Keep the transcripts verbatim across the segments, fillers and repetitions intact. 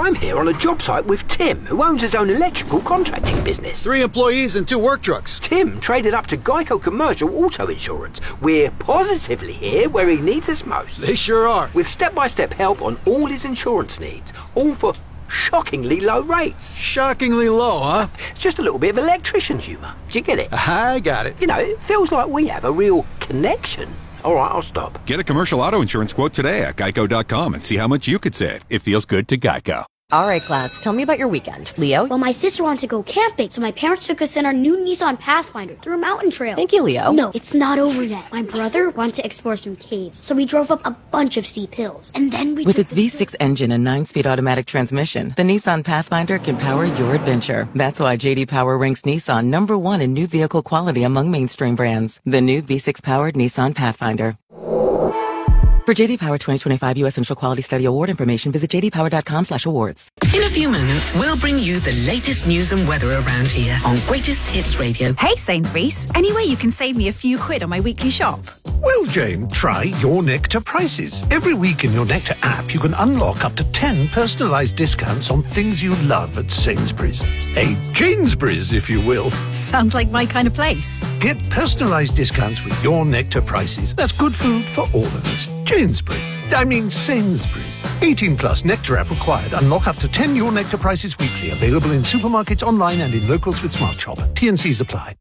I'm here on a job site with Tim, who owns his own electrical contracting business. Three employees and two work trucks. Tim traded up to Geico Commercial Auto Insurance. We're positively here where he needs us most. They sure are. With step-by-step help on all his insurance needs, all for shockingly low rates. Shockingly low, huh? Just a little bit of electrician humour. Do you get it? I got it. You know, it feels like we have a real connection. All right, I'll stop. Get a commercial auto insurance quote today at geico dot com and see how much you could save. It feels good to Geico. All right, class, tell me about your weekend. Leo? Well, my sister wanted to go camping, so my parents took us in our new Nissan Pathfinder through a mountain trail. Thank you, Leo. No, it's not over yet. My brother wanted to explore some caves, so we drove up a bunch of steep hills. And then we With its V six engine and nine-speed automatic transmission, the Nissan Pathfinder can power your adventure. That's why J D Power ranks Nissan number one in new vehicle quality among mainstream brands. The new V six-powered Nissan Pathfinder. For J D Power twenty twenty-five U S Initial Quality Study Award information, visit j d power dot com slash awards. In a few moments, we'll bring you the latest news and weather around here on Greatest Hits Radio. Hey, Sainsbury's. Any way you can save me a few quid on my weekly shop? Well, Jane, try Your Nectar prices. Every week in Your Nectar app, you can unlock up to ten personalised discounts on things you love at Sainsbury's. A Janesbury's, if you will. Sounds like my kind of place. Get personalised discounts with Your Nectar prices. That's good food for all of us. Janesbury's. I mean Sainsbury's. eighteen plus Nectar app required. Unlock up to ten Your Nectar prices weekly. Available in supermarkets, online and in locals with Smart Shop. T and C's apply.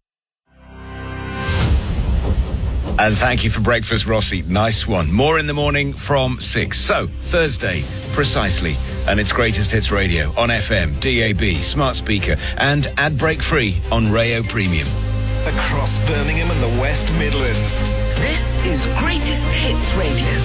And thank you for breakfast, Rossi. Nice one. More in the morning from six. So, Thursday, precisely. And it's Greatest Hits Radio on F M, D A B, smart speaker, and ad break free on Rayo Premium. Across Birmingham and the West Midlands. This is Greatest Hits Radio.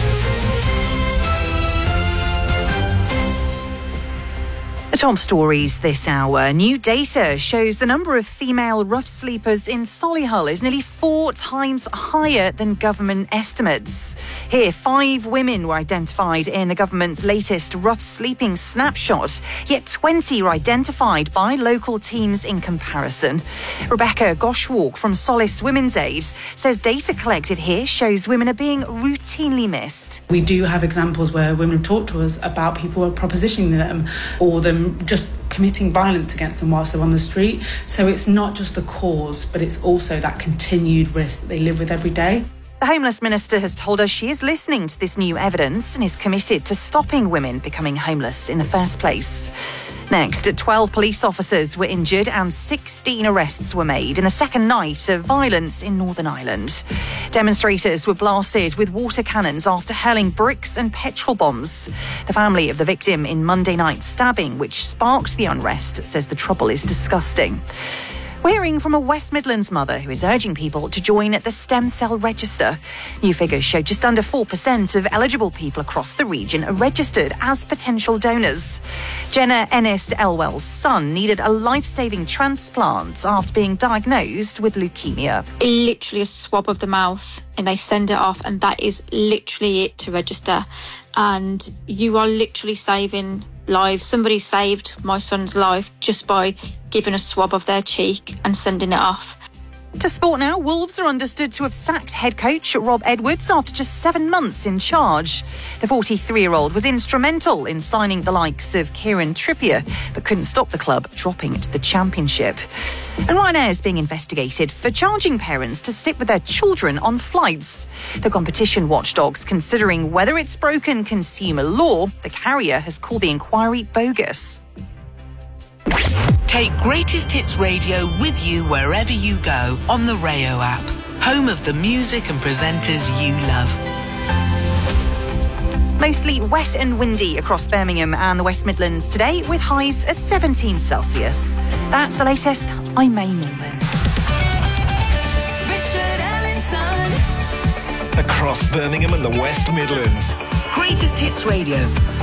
The top stories this hour. New data shows the number of female rough sleepers in Solihull is nearly four times higher than government estimates. Here, five women were identified in the government's latest rough sleeping snapshot, yet twenty were identified by local teams in comparison. Rebecca Goshwalk from Solace Women's Aid says data collected here shows women are being routinely missed. We do have examples where women talk to us about people propositioning them or them just committing violence against them whilst they're on the street. So it's not just the cause, but it's also that continued risk that they live with every day. The Homeless Minister has told us she is listening to this new evidence and is committed to stopping women becoming homeless in the first place. Next, twelve police officers were injured and sixteen arrests were made in the second night of violence in Northern Ireland. Demonstrators were blasted with water cannons after hurling bricks and petrol bombs. The family of the victim in Monday night's stabbing, which sparked the unrest, says the trouble is disgusting. We're hearing from a West Midlands mother who is urging people to join the stem cell register. New figures show just under four percent of eligible people across the region are registered as potential donors. Jenna Ennis Elwell's son needed a life-saving transplant after being diagnosed with leukemia. Literally a swab of the mouth and they send it off, and that is literally it to register. And you are literally saving lives. Somebody saved my son's life just by giving a swab of their cheek and sending it off. To sport now, Wolves are understood to have sacked head coach Rob Edwards after just seven months in charge. The forty-three-year-old was instrumental in signing the likes of Kieran Trippier, but couldn't stop the club dropping to the Championship. And Ryanair is being investigated for charging parents to sit with their children on flights. The competition watchdog's considering whether it's broken consumer law. The carrier has called the inquiry bogus. Take Greatest Hits Radio with you wherever you go on the Rayo app, home of the music and presenters you love. Mostly wet and windy across Birmingham and the West Midlands today, with highs of seventeen Celsius. That's the latest. I'm May Norman. Richard Allenson. Across Birmingham and the West Midlands. Greatest Hits Radio